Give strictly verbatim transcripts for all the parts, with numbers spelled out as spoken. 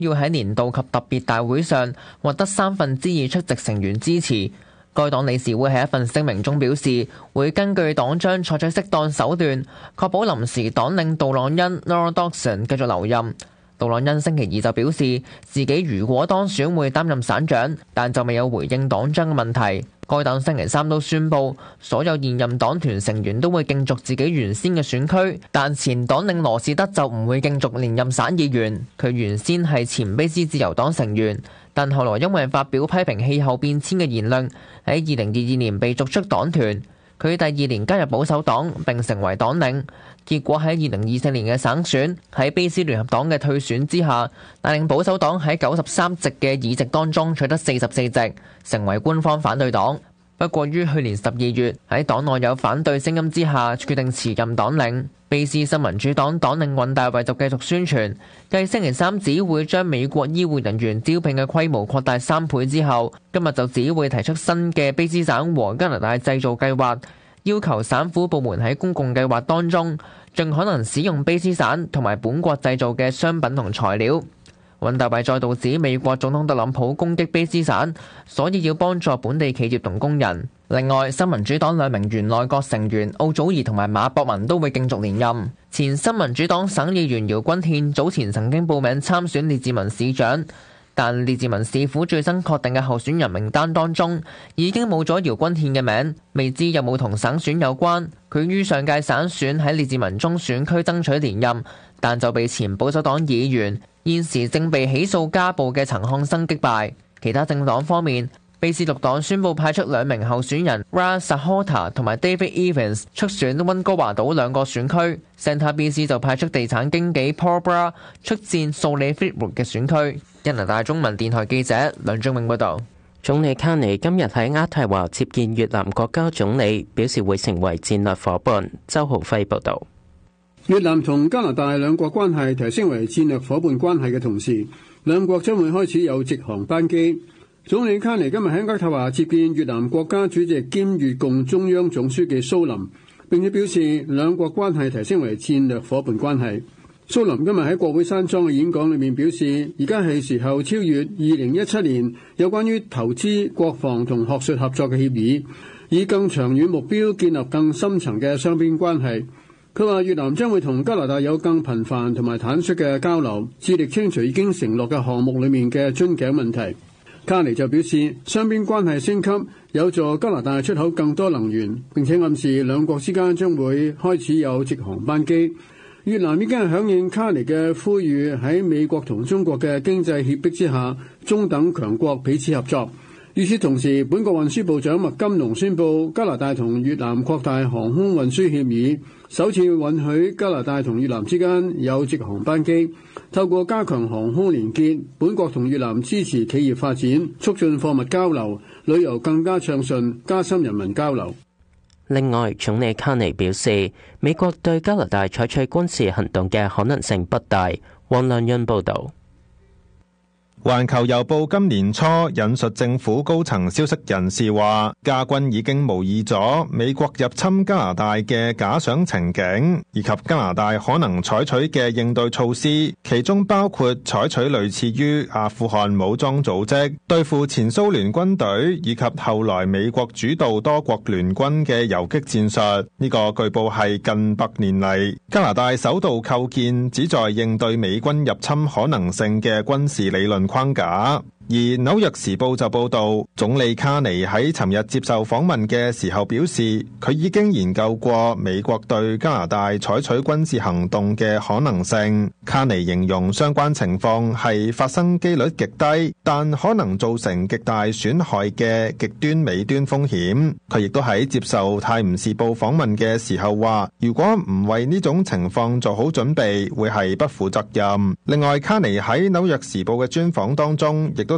要喺年度及特別大會上獲得三分之二出席成員支持。該黨理事會喺一份聲明中表示，會根據黨章採取適當手段，確保臨時黨領杜朗恩 Laura Dawson 繼續留任。杜朗恩星期二就表示，自己如果當選會擔任省長，但就未有回應黨章嘅問題。該黨星期三都宣布，所有現任黨團成員都會競逐自己原先嘅選區，但前黨領羅士德就唔會競逐連任省議員。佢原先係前卑詩自由黨成員，但後來因為發表批評氣候變遷嘅言論，喺二零二二年被逐出黨團。佢第二年加入保守黨並成為黨領，結果喺二零二四年嘅省選，喺卑詩聯合黨嘅退選之下，帶領保守黨喺九十三席嘅議席當中取得四十四席，成為官方反對黨。不過於去年十二月喺黨內有反對聲音之下，決定辭任黨領。卑詩新民主黨黨領尹大衛就繼續宣傳，繼星期三指會將美國醫護人員招聘嘅規模擴大三倍之後，今日就指會提出新嘅卑詩省和加拿大製造計劃，要求省府部門喺公共計劃當中盡可能使用卑詩省同埋本國製造嘅商品同材料。尹大衛再度指美國總統特朗普攻擊卑詩省，所以要幫助本地企業同工人。另外，新民主黨兩名原內閣成員奧祖兒同埋馬博文都會競逐連任。前新民主黨省議員姚君憲早前曾經報名參選列治文市長，但列治文市府最新確定嘅候選人名單當中已經冇咗姚君憲嘅名，未知有冇同省選有關。佢於上屆省選喺列治文中選區爭取連任，但就被前保守黨議員現時正被起訴家暴嘅陳漢生擊敗。其他政黨方面，卑詩綠黨宣布派出兩名候選人 Raj Sahota 同埋 David Evans 出選溫哥華島兩個選區。Centre B C 就派出地產經紀 Paul Bra 出戰素里 Fleetwood 嘅選區。加拿大中文電台記者梁俊永報導。 總理卡尼今日喺渥太華接見越南國家總理，表示會成為戰略夥伴。周浩輝報導。 越南同加拿大兩國關係提升為戰略夥伴關係嘅同時，兩國將會開始有直航班機。總理卡尼今日喺渥太華接見越南國家主席兼越共中央總書記蘇林，並且表示兩國關係提升為戰略夥伴關係。蘇林今日喺國會山莊嘅演講裏面表示，而家係時候超越二零一七年有關於投資、國防同學術合作嘅協議，以更長遠目標建立更深層嘅雙邊關係。佢話越南將會同加拿大有更頻繁同埋坦率嘅交流，致力清除已經承諾嘅項目裏面嘅樽頸問題。卡尼就表示，雙邊關係升級有助加拿大出口更多能源，並且暗示兩國之間將會開始有直航班機。越南已經係響應卡尼嘅呼籲，喺美國同中國嘅經濟脅迫之下，中等強國彼此合作。與此同時，本國運輸部長麥金龍宣布，加拿大同越南擴大航空運輸協議，首次允許加拿大同越南之間有直航班機。透過加強航空連結，本國同越南支持企業發展，促進貨物交流，旅遊更加暢順，加深人民交流。 另外，總理卡尼表示，美國對加拿大採取軍事行動嘅可能性不大。黃亮欣報導。 環球郵報今年初引述政府高層消息人士話，加軍已經模擬咗美國入侵加拿大嘅假想情景，以及加拿大可能採取嘅應對措施，其中包括採取類似於阿富汗武裝組織對付前蘇聯軍隊，以及後來美國主導多國聯軍嘅游擊戰術。呢個據報係近百年嚟加拿大首度構建旨在應對美軍入侵可能性嘅軍事理論框架。而紐約時報就報道，總理卡尼喺尋日接受訪問嘅時候表示，佢已經研究過美國對加拿大採取軍事行動嘅可能性。卡尼形容相關情況係發生機率極低，但可能造成極大損害嘅極端尾端風險。佢亦都喺接受泰晤士報訪問嘅時候話，如果唔為呢種情況做好準備，會係不負責任。另外，卡尼喺紐約時報嘅專訪當中，亦都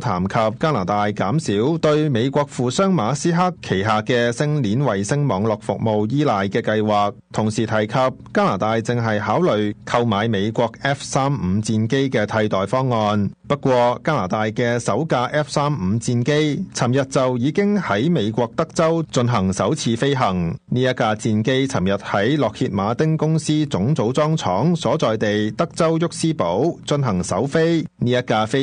談及加拿大減少對美國富商馬斯克旗下嘅星鏈衛星網絡服務依賴嘅計劃，同時提及加拿大正係考慮購買美國 F 三五戰機嘅替代方案。不過，加拿大嘅首架 F 三五戰機尋日就已經喺美國德州進行首次飛行。呢一架戰機尋日喺洛歇馬丁公司總組裝廠所在地德州沃斯堡進行首飛。呢一架飛